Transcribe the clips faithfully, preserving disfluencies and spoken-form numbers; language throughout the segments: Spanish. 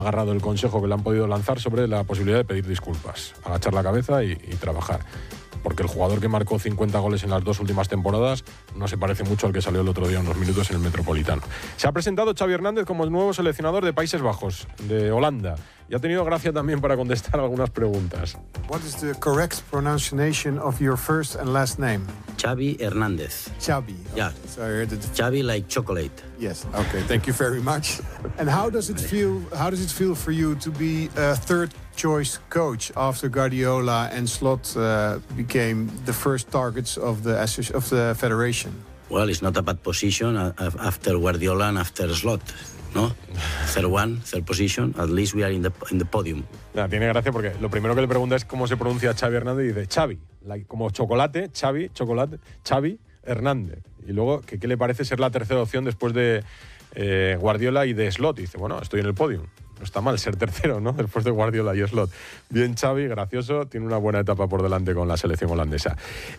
agarrado el consejo que le han podido lanzar sobre la posibilidad de pedir disculpas, agachar la cabeza y, y trabajar. Porque el jugador que marcó cincuenta goles en las dos últimas temporadas no se parece mucho al que salió el otro día unos minutos en el Metropolitano. Se ha presentado Xavi Hernández como el nuevo seleccionador de Países Bajos, de Holanda, y ha tenido gracia también para contestar algunas preguntas. What is the correct pronunciation of your first and last name? Xavi Hernández. Xavi. Yeah. So I heard it. Xavi like chocolate. Yes. Okay. Thank you very much. And how does it feel? How does it feel for you to be a third choice coach after Guardiola and Slot uh, became the first targets of the of the federation? Well, it's not a bad position after Guardiola and after Slot, no? Third one, third position. At least we are in the in the podium. Nah, tiene gracia porque lo primero que le pregunta es cómo se pronuncia Xavi Hernández y dice Xavi, like, como chocolate, Xavi, chocolate, Xavi Hernández. Y luego, que qué le parece ser la tercera opción después de eh, Guardiola y de Slot. Y dice, bueno, estoy en el podium. No está mal ser tercero, ¿no? Después de Guardiola y Slot. Bien, Xavi, gracioso, tiene una buena etapa por delante con la selección holandesa.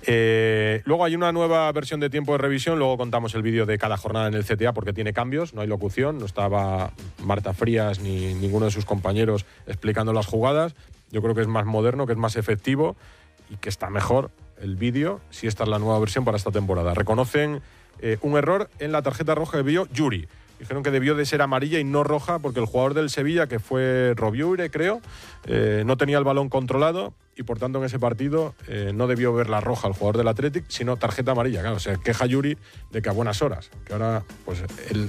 Eh, luego hay una nueva versión de tiempo de revisión, luego contamos el vídeo de cada jornada en el C T A porque tiene cambios, no hay locución, no estaba Marta Frías ni ninguno de sus compañeros explicando las jugadas. Yo creo que es más moderno, que es más efectivo y que está mejor el vídeo si esta es la nueva versión para esta temporada. Reconocen eh, un error en la tarjeta roja que vio Yuri. Dijeron que debió de ser amarilla y no roja porque el jugador del Sevilla, que fue Robiure, creo, eh, no tenía el balón controlado y por tanto en ese partido eh, no debió ver la roja al jugador del Athletic, sino tarjeta amarilla. Claro, se queja Yuri de que a buenas horas, que ahora pues él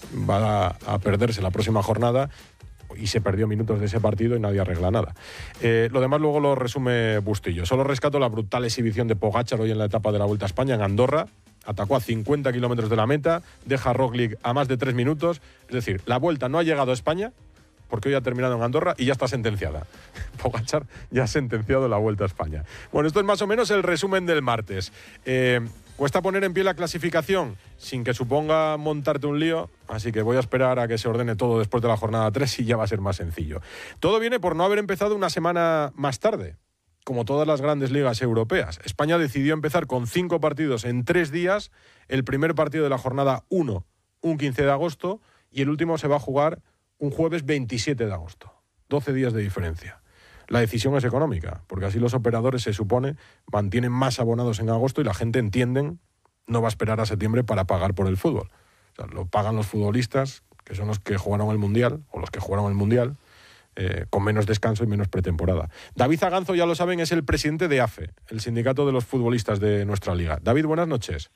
va a, a perderse la próxima jornada y se perdió minutos de ese partido y nadie arregla nada. Eh, lo demás luego lo resume Bustillo. Solo rescato la brutal exhibición de Pogačar hoy en la etapa de la Vuelta a España en Andorra. Atacó a cincuenta kilómetros de la meta, deja a Roglic a más de tres minutos. Es decir, la Vuelta no ha llegado a España porque hoy ha terminado en Andorra y ya está sentenciada. Pogačar ya ha sentenciado la Vuelta a España. Bueno, esto es más o menos el resumen del martes. Eh, cuesta poner en pie la clasificación sin que suponga montarte un lío, así que voy a esperar a que se ordene todo después de la jornada tres y ya va a ser más sencillo. Todo viene por no haber empezado una semana más tarde, como todas las grandes ligas europeas. España decidió empezar con cinco partidos en tres días, el primer partido de la jornada uno, un quince de agosto, y el último se va a jugar un jueves veintisiete de agosto. doce días de diferencia. La decisión es económica, porque así los operadores, se supone, mantienen más abonados en agosto y la gente, entienden, no va a esperar a septiembre para pagar por el fútbol. O sea, lo pagan los futbolistas, que son los que jugaron el Mundial, o los que jugaron el Mundial, Eh, con menos descanso y menos pretemporada. David Zaganzo, ya lo saben, es el presidente de A F E, el sindicato de los futbolistas de nuestra liga. David, buenas noches.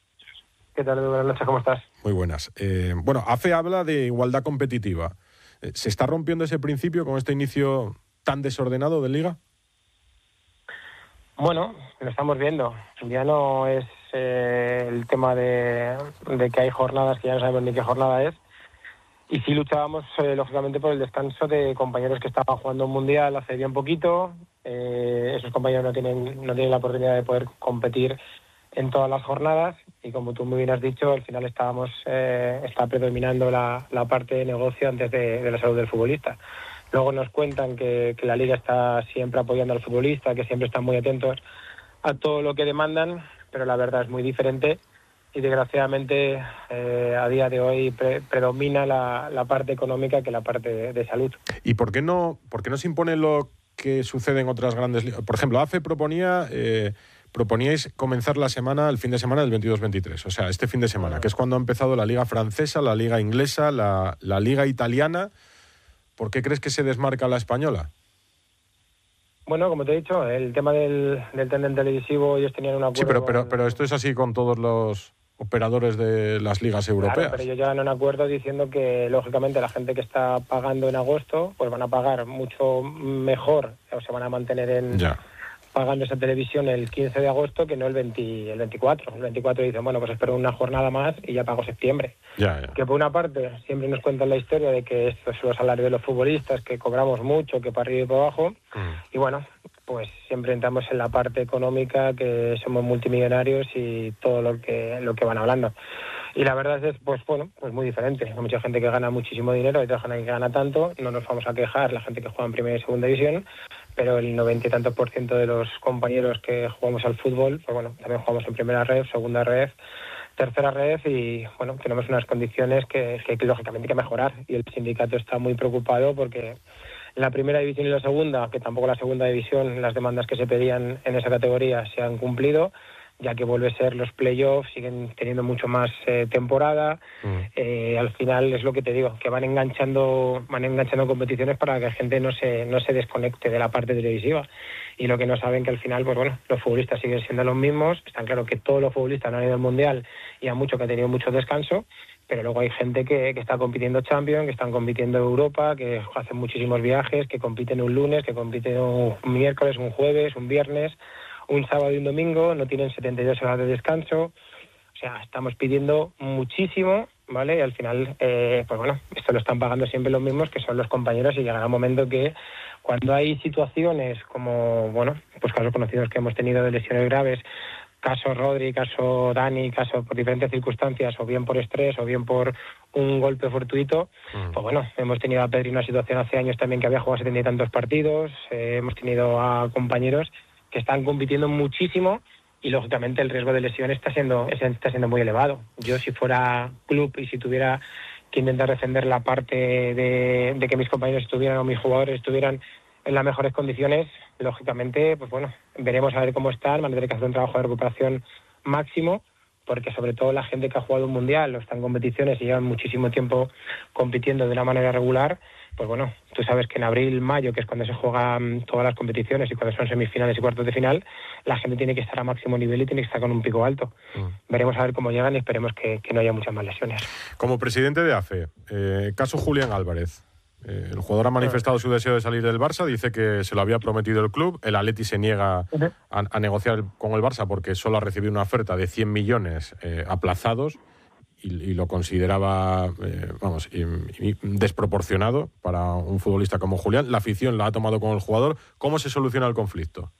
¿Qué tal? Buenas noches, ¿cómo estás? Muy buenas. Eh, bueno, A F E habla de igualdad competitiva. Eh, ¿Se está rompiendo ese principio con este inicio tan desordenado de liga? Bueno, lo estamos viendo. Ya no es eh, el tema de, de que hay jornadas que ya no sabemos ni qué jornada es. Y sí luchábamos, eh, lógicamente, por el descanso de compañeros que estaban jugando un mundial hace bien poquito. Eh, esos compañeros no tienen no tienen la oportunidad de poder competir en todas las jornadas. Y como tú muy bien has dicho, al final estábamos eh, está predominando la, la parte de negocio antes de, de la salud del futbolista. Luego nos cuentan que, que la Liga está siempre apoyando al futbolista, que siempre están muy atentos a todo lo que demandan, pero la verdad es muy diferente. Y desgraciadamente eh, a día de hoy pre- predomina la, la parte económica que la parte de, de salud. ¿Y por qué no, por qué no se impone lo que sucede en otras grandes ligas? Por ejemplo, A F E proponía, eh, proponíais comenzar la semana, el fin de semana del veintidós veintitrés, o sea, este fin de semana, que es cuando ha empezado la Liga Francesa, la Liga Inglesa, la, la Liga Italiana. ¿Por qué crees que se desmarca la española? Bueno, como te he dicho, el tema del, del tendente televisivo, ellos tenían un acuerdo... Sí, pero, pero, con... pero esto es así con todos los operadores de las ligas europeas. Claro, pero ellos llegan a un acuerdo diciendo que, lógicamente, la gente que está pagando en agosto, pues van a pagar mucho mejor, o se van a mantener en ya. pagando esa televisión el quince de agosto que no el, veinte, el veinticuatro. El veinticuatro dicen, bueno, pues espero una jornada más y ya pago septiembre. Ya, ya. Que por una parte siempre nos cuentan la historia de que esto es los salarios de los futbolistas, que cobramos mucho, que para arriba y para abajo. Mm. Y bueno, pues siempre entramos en la parte económica, que somos multimillonarios y todo lo que lo que van hablando. Y la verdad es, pues bueno, pues muy diferente. Hay mucha gente que gana muchísimo dinero, hay otra gente que gana tanto, no nos vamos a quejar, la gente que juega en primera y segunda división, pero el noventa y tantos por ciento de los compañeros que jugamos al fútbol, pues bueno, también jugamos en primera red, segunda red, tercera red y bueno, tenemos unas condiciones que, que, que lógicamente hay que mejorar y el sindicato está muy preocupado porque en la primera división y la segunda, que tampoco la segunda división, las demandas que se pedían en esa categoría se han cumplido, ya que vuelve a ser los playoffs, siguen teniendo mucho más eh, temporada. Mm. Eh, al final es lo que te digo, que van enganchando van enganchando competiciones para que la gente no se no se desconecte de la parte televisiva. Y lo que no saben que al final, pues bueno, los futbolistas siguen siendo los mismos. Está claro que todos los futbolistas no han ido al Mundial y a mucho que ha tenido mucho descanso, pero luego hay gente que, que está compitiendo Champions, que están compitiendo Europa, que hacen muchísimos viajes, que compiten un lunes, que compiten un miércoles, un jueves, un viernes, un sábado y un domingo, no tienen setenta y dos horas de descanso. O sea, estamos pidiendo muchísimo, ¿vale? Y al final, eh, pues bueno, esto lo están pagando siempre los mismos, que son los compañeros, y llegará un momento que cuando hay situaciones como, bueno, pues casos conocidos que hemos tenido de lesiones graves, caso Rodri, caso Dani, caso por diferentes circunstancias, o bien por estrés, o bien por un golpe fortuito, mm. pues bueno, hemos tenido a Pedri una situación hace años también que había jugado setenta y tantos partidos, eh, hemos tenido a compañeros que están compitiendo muchísimo y lógicamente el riesgo de lesión está siendo está siendo muy elevado. Yo si fuera club y si tuviera que intentar defender la parte de, de que mis compañeros estuvieran o mis jugadores estuvieran en las mejores condiciones, lógicamente, pues bueno, veremos a ver cómo están, van a tener que hacer un trabajo de recuperación máximo, porque sobre todo la gente que ha jugado un mundial o está en competiciones y llevan muchísimo tiempo compitiendo de una manera regular, pues bueno, tú sabes que en abril, mayo, que es cuando se juegan todas las competiciones y cuando son semifinales y cuartos de final, la gente tiene que estar a máximo nivel y tiene que estar con un pico alto. Mm. Veremos a ver cómo llegan y esperemos que, que no haya muchas más lesiones. Como presidente de A F E, eh, caso Julián Álvarez. Eh, el jugador ha manifestado su deseo de salir del Barça, dice que se lo había prometido el club, el Atleti se niega uh-huh. a, a negociar con el Barça porque solo ha recibido una oferta de cien millones eh, aplazados y, y lo consideraba eh, vamos y, y desproporcionado para un futbolista como Julián. La afición la ha tomado con el jugador. ¿Cómo se soluciona el conflicto?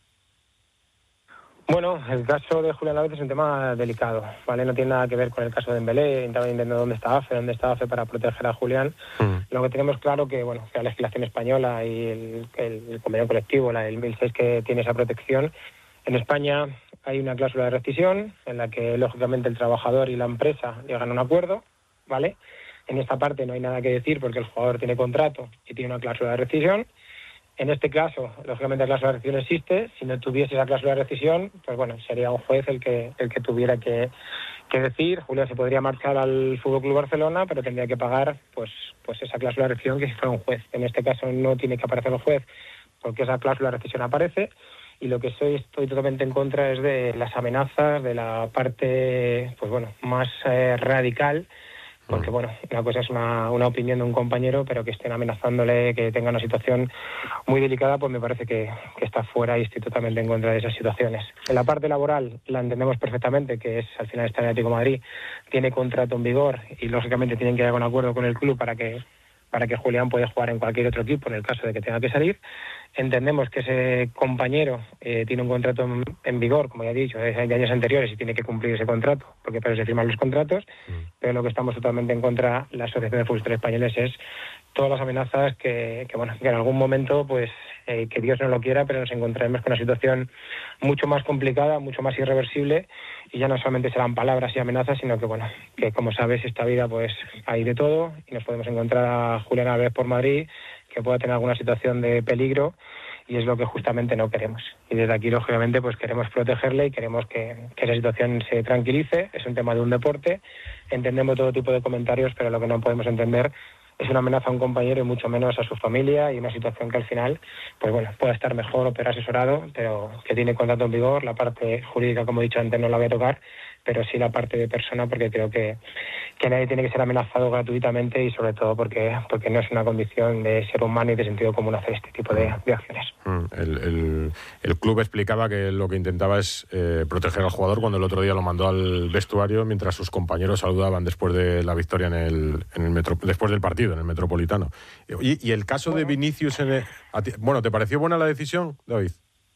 Bueno, el caso de Julián Álvarez es un tema delicado, ¿vale? No tiene nada que ver con el caso de Dembélé, estaba entendiendo dónde está A F E, dónde está A F E para proteger a Julián. Mm. Lo que tenemos claro que, bueno, que la legislación española y el, el, el convenio colectivo, la del mil seis, que tiene esa protección. En España hay una cláusula de rescisión en la que, lógicamente, el trabajador y la empresa llegan a un acuerdo, ¿vale? En esta parte no hay nada que decir porque el jugador tiene contrato y tiene una cláusula de rescisión. En este caso, lógicamente, la cláusula de rescisión existe. Si no tuviese esa cláusula de rescisión, pues bueno, sería un juez el que el que tuviera que, que decir. Julián se podría marchar al F C Barcelona, pero tendría que pagar pues pues esa cláusula de rescisión que si fuera un juez. En este caso no tiene que aparecer el juez porque esa cláusula de rescisión aparece. Y lo que soy, estoy totalmente en contra es de las amenazas, de la parte pues bueno más eh, radical. Porque, bueno, una cosa es una, una opinión de un compañero, pero que estén amenazándole, que tenga una situación muy delicada, pues me parece que, que está fuera y estoy totalmente en contra de esas situaciones. En la parte laboral la entendemos perfectamente, que es al final está el Atlético de Madrid, tiene contrato en vigor y, lógicamente, tienen que llegar a un acuerdo con el club para que para que Julián pueda jugar en cualquier otro equipo en el caso de que tenga que salir. Entendemos que ese compañero eh, tiene un contrato en, en vigor, como ya he dicho, de, de años anteriores y tiene que cumplir ese contrato, porque para eso se firman los contratos, mm. pero lo que estamos totalmente en contra la Asociación de Futbolistas Españoles es todas las amenazas que, que bueno, que en algún momento, pues, eh, que Dios no lo quiera, pero nos encontraremos con una situación mucho más complicada, mucho más irreversible, y ya no solamente serán palabras y amenazas, sino que, bueno, que como sabes, esta vida, pues, hay de todo, y nos podemos encontrar a Julián Álvarez por Madrid, que pueda tener alguna situación de peligro, y es lo que justamente no queremos. Y desde aquí, lógicamente, pues queremos protegerle y queremos que, que esa situación se tranquilice. Es un tema de un deporte, entendemos todo tipo de comentarios, pero lo que no podemos entender es una amenaza a un compañero y mucho menos a su familia, y una situación que al final, pues bueno, pueda estar mejor o peor asesorado, pero que tiene contrato en vigor. La parte jurídica, como he dicho antes, no la voy a tocar, pero sí la parte de persona, porque creo que, que nadie tiene que ser amenazado gratuitamente, y sobre todo porque porque no es una condición de ser humano y de sentido común hacer este tipo de, de acciones. El, el, el club explicaba que lo que intentaba es eh, proteger al jugador cuando el otro día lo mandó al vestuario mientras sus compañeros saludaban después de la victoria en el, en el metro, después del partido en el Metropolitano. Y, y el caso bueno. de Vinicius en el, ti, bueno, ¿te pareció buena la decisión, David?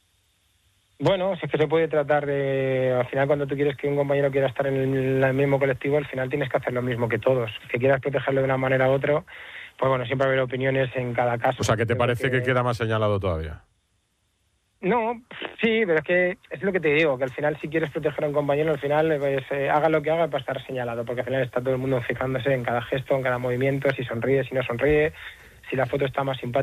Bueno, si es que se puede tratar de... Al final, cuando tú quieres que un compañero quiera estar en el, el mismo colectivo, al final tienes que hacer lo mismo que todos. Que quieras protegerlo de una manera u otra, pues bueno, siempre va a haber opiniones en cada caso. O sea, ¿que te parece que... que queda más señalado todavía? No, sí, pero es que es lo que te digo, que al final si quieres proteger a un compañero, al final pues, eh, haga lo que haga para estar señalado, porque al final está todo el mundo fijándose en cada gesto, en cada movimiento, si sonríe, si no sonríe, si la foto está más simpática.